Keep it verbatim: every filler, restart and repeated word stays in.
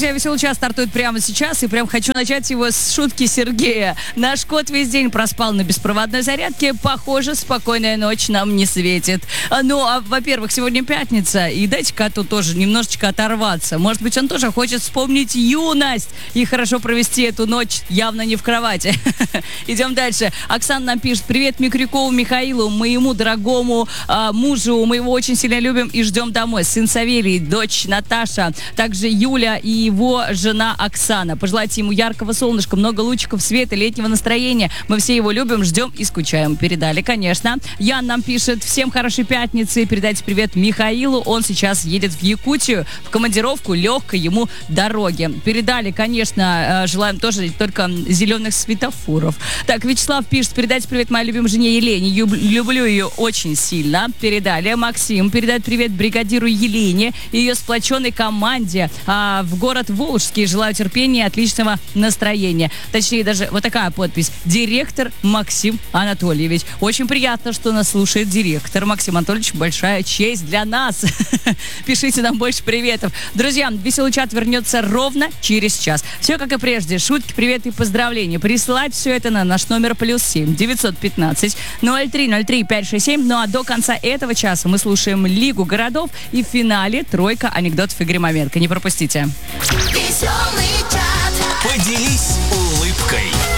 друзья, веселый час стартует прямо сейчас. И прям хочу начать его с шутки Сергея. Наш кот весь день проспал на беспроводной зарядке. Похоже, спокойная ночь нам не светит. Ну, а, во-первых, сегодня пятница. И дайте коту тоже немножечко оторваться. Может быть, он тоже хочет вспомнить юность и хорошо провести эту ночь, явно не в кровати. Идем дальше. Оксана нам пишет: привет Микрюкову Михаилу, моему дорогому а, мужу. Мы его очень сильно любим и ждем домой. Сын Савелий, дочь Наташа, также Юля и его жена Оксана. Пожелайте ему яркого солнышка, много лучиков света, летнего настроения. Мы все его любим, ждем и скучаем. Передали, конечно. Ян нам пишет: всем хорошей пятницы. Передайте привет Михаилу. Он сейчас едет в Якутию в командировку, легкой ему дороги. Передали, конечно. Желаем тоже только зеленых светофоров. Так, Вячеслав пишет: передайте привет моей любимой жене Елене. Люблю ее очень сильно. Передали. Максим передает привет бригадиру Елене и ее сплоченной команде а, в город Волжский. Желаю терпения и отличного настроения. Точнее, даже вот такая подпись: директор Максим Анатольевич. Очень приятно, что нас слушает директор Максим Анатольевич. Большая честь для нас. Пишите нам больше приветов. Друзья, веселый чат вернется ровно через час. Все как и прежде. Шутки, приветы и поздравления. Присылать все это на наш номер плюс семь девятьсот пятнадцать ноль три ноль три пять шесть семь. Ну а до конца этого часа мы слушаем Лигу городов и в финале тройка анекдотов Игоря Маменко. Не пропустите. Поделись улыбкой.